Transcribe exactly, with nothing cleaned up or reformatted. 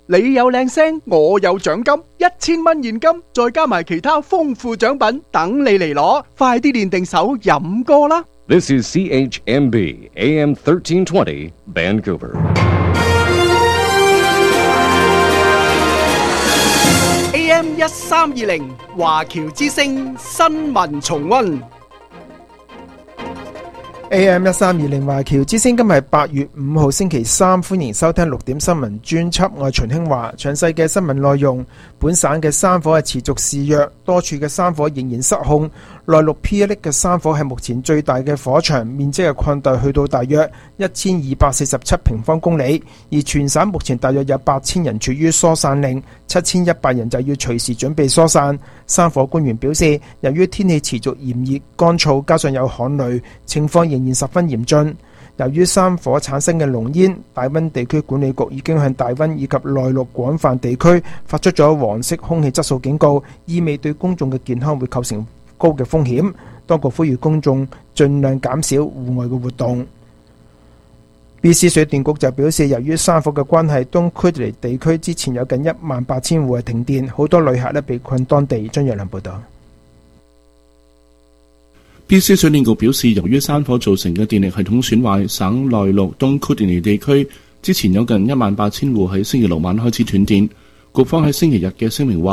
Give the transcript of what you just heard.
你有靚聲，我有獎金，一千蚊現金，再加埋其他豐富獎品，等你嚟攞。快啲練定手飲歌啦！ This is C H M B A M thirteen twenty Vancouver. A M 一三二零華僑之聲新聞重溫。 A M 一三二零華僑之聲，今日係八月五號星期三，歡迎收聽六點新聞專輯。我係秦興華。詳細嘅新聞內容，本省嘅山火係持續肆虐，多處嘅山火仍然失控。內陸 P 一 嘅山火係目前最大嘅火場，面積嘅擴大去到大約一千二百四十七平方公里，而全省目前大約有八千人處於疏散令，七千一百人就要隨時準備疏散。山火官員表示，由於天氣持續炎熱乾燥，加上有旱雷，情況仍然十分嚴峻。由於山火產生嘅濃煙，大溫地區管理局已經向大溫以及內陸廣泛地區發出咗黃色空氣質素警告，意味對公眾嘅健康會構成高嘅風險。當局呼籲公眾盡量減少戶外嘅活動。B C 水電局就表示，由於山火嘅關係，東區尼地區之前有近一萬八千戶係停電，好多旅客咧被困當地。張若良報道。 B C 水電局表示，由於山火造成嘅電力系統損壞，省內陸東區尼地區之前有近一萬八千戶喺星期六晚開始斷電。局方喺星期日嘅聲明話，